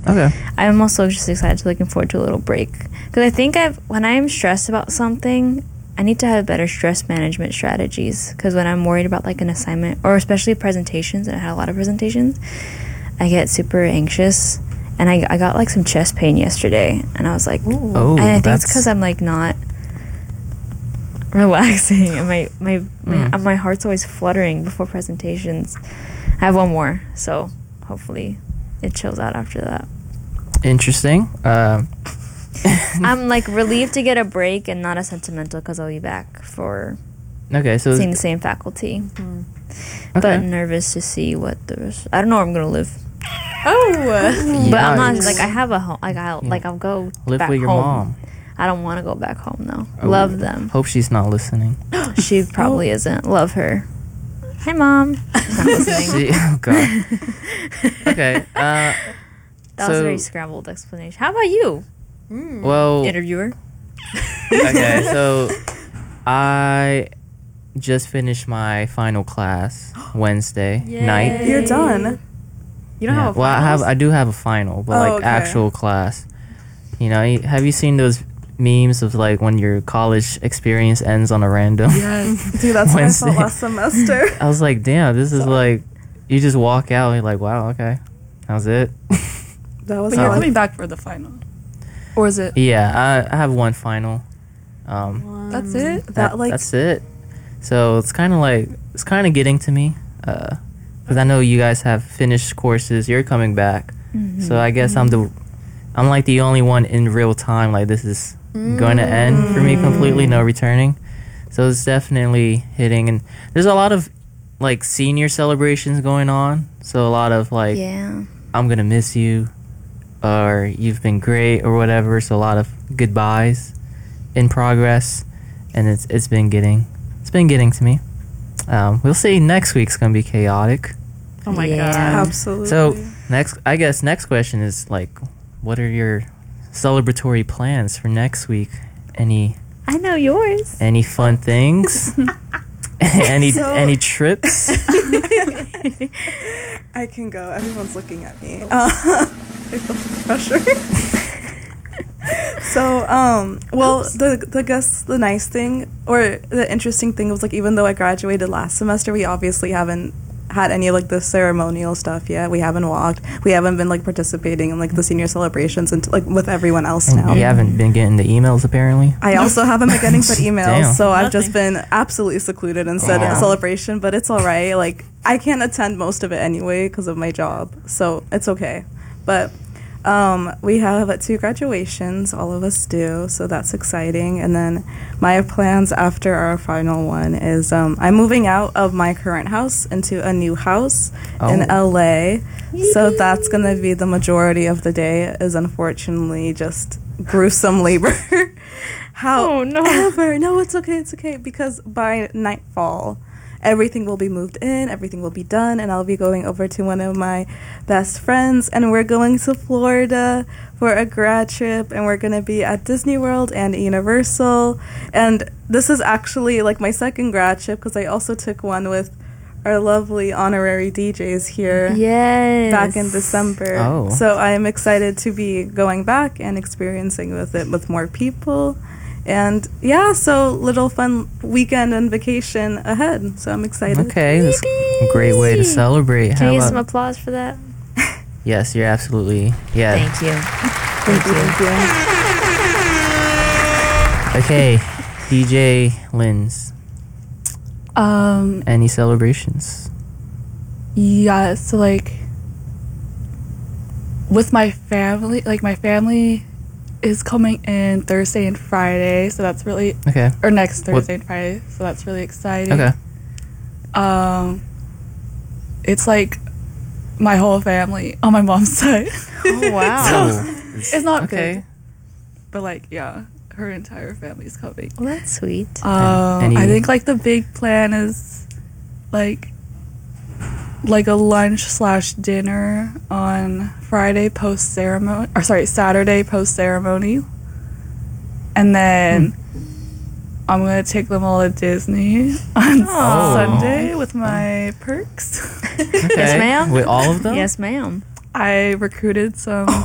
Okay. I'm also just excited, looking forward to a little break. Because I think when I'm stressed about something, I need to have better stress management strategies. Because when I'm worried about like an assignment, or especially presentations, and I had a lot of presentations, I get super anxious. And I got like some chest pain yesterday, and I was like, ooh. And I think it's because I'm like not relaxing, and my heart's always fluttering before presentations. I have one more, so hopefully it chills out after that. Interesting. I'm like relieved to get a break and not as sentimental because I'll be back for seeing the same faculty. But nervous to see what I don't know where I'm gonna live. But I'm not like I have a home. I'll go live back with your home. mom. I don't want to go back home though. Love them. Hope she's not listening. She probably isn't. Love her. Hi, Mom. She's not listening. Oh God. Okay. That was a very scrambled explanation. How about you? Well, interviewer. Okay, so I just finished my final class Wednesday night. You're done. You don't have a final? I do have a final, but actual class. You know, have you seen those memes of like when your college experience ends on a random? Yes, dude, that's what I felt last semester. I was like, damn, this is like, you just walk out and you're like, wow, okay, that was it. But you're coming back for the final, or is it? Yeah, I have one final. That's it. That's it. So it's kind of getting to me, because I know you guys have finished courses. You're coming back, so I guess I'm like the only one in real time. Like this is going to end for me completely, no returning. So it's definitely hitting, and there's a lot of like senior celebrations going on. So a lot of like, I'm gonna miss you, or you've been great, or whatever. So a lot of goodbyes in progress, and it's been getting to me. We'll see. Next week's gonna be chaotic. Oh my god! Absolutely. So next question is like, what are your celebratory plans for next week? I know yours. Any fun things? any trips? I can go. Everyone's looking at me. I feel the pressure. So, well, the nice thing or the interesting thing was like, even though I graduated last semester, we obviously haven't had any of like the ceremonial stuff yet. We haven't walked. We haven't been like participating in like the senior celebrations and like with everyone else now. You haven't been getting the emails apparently. I also haven't been getting the emails, Damn. so I've just been absolutely secluded instead of a celebration. But it's all right. Like I can't attend most of it anyway because of my job, so it's okay. But we have 2 graduations, all of us do, so that's exciting. And then my plans after our final one is I'm moving out of my current house into a new house in LA. So that's going to be the majority of the day, is unfortunately just gruesome labor. However, no, it's okay, because by nightfall everything will be moved in, everything will be done, and I'll be going over to one of my best friends, and we're going to Florida for a grad trip, and we're going to be at Disney World and Universal. And this is actually like my second grad trip, because I also took one with our lovely honorary DJs here back in December. So I am excited to be going back and experiencing it with more people. And yeah, so little fun weekend and vacation ahead. So I'm excited. Okay, that's a great way to celebrate. Can you get some applause for that? Yes, you're absolutely. Yeah. Thank you. Okay, DJ Linz. Any celebrations? Yeah, so like with my family, is coming in Thursday and Friday, so that's really or next Thursday and Friday, so that's really exciting. It's like my whole family on my mom's side. Oh wow. So it's not big, but like her entire family's coming. Well, that's sweet. I think like the big plan is like a lunch/dinner on Saturday post ceremony, and then I'm gonna take them all to Disney on Sunday with my perks. Yes, ma'am. With all of them? Yes, ma'am. I recruited some